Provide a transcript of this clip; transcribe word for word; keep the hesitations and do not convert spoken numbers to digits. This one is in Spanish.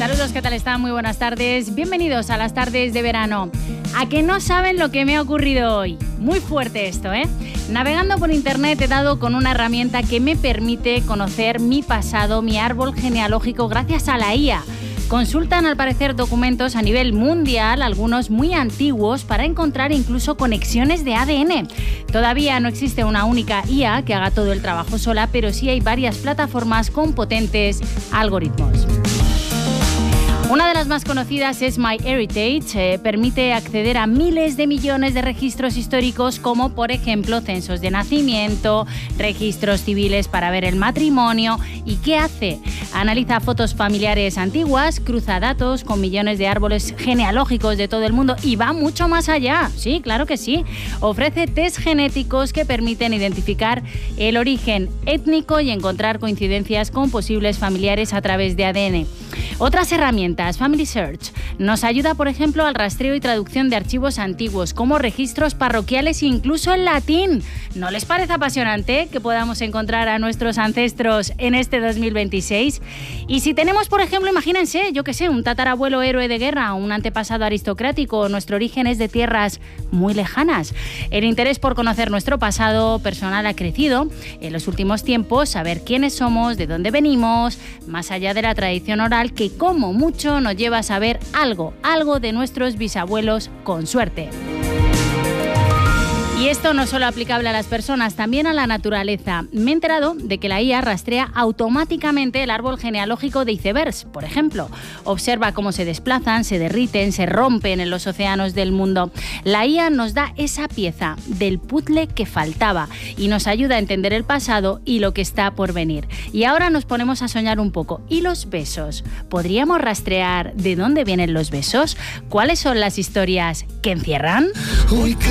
Saludos, ¿qué tal están? Muy buenas tardes. Bienvenidos a las tardes de verano. ¿A que no saben lo que me ha ocurrido hoy? Muy fuerte esto, ¿eh? Navegando por internet he dado con una herramienta que me permite conocer mi pasado, mi árbol genealógico gracias a la I A. Consultan al parecer documentos a nivel mundial, algunos muy antiguos, para encontrar incluso conexiones de A D N. Todavía no existe una única I A que haga todo el trabajo sola, pero sí hay varias plataformas con potentes algoritmos. Una de las más conocidas es MyHeritage. Eh, permite acceder a miles de millones de registros históricos, como por ejemplo censos de nacimiento, registros civiles para ver el matrimonio. ¿Y qué hace? Analiza fotos familiares antiguas, cruza datos con millones de árboles genealógicos de todo el mundo y va mucho más allá. Sí, claro que sí. Ofrece test genéticos que permiten identificar el origen étnico y encontrar coincidencias con posibles familiares a través de A D N. Otras herramientas, Family Search, nos ayuda, por ejemplo, al rastreo y traducción de archivos antiguos, como registros parroquiales, incluso en latín. ¿No les parece apasionante que podamos encontrar a nuestros ancestros en este dos mil veintiséis? Y si tenemos, por ejemplo, imagínense, yo qué sé, un tatarabuelo héroe de guerra, un antepasado aristocrático, nuestro origen es de tierras muy lejanas. El interés por conocer nuestro pasado personal ha crecido en los últimos tiempos, saber quiénes somos, de dónde venimos, más allá de la tradición oral, que como mucho nos lleva a saber algo, algo de nuestros bisabuelos con suerte. Y esto no solo aplicable a las personas, también a la naturaleza. Me he enterado de que la I A rastrea automáticamente el árbol genealógico de icebergs, por ejemplo. Observa cómo se desplazan, se derriten, se rompen en los océanos del mundo. La I A nos da esa pieza del puzzle que faltaba y nos ayuda a entender el pasado y lo que está por venir. Y ahora nos ponemos a soñar un poco. ¿Y los besos? ¿Podríamos rastrear de dónde vienen los besos? ¿Cuáles son las historias que encierran?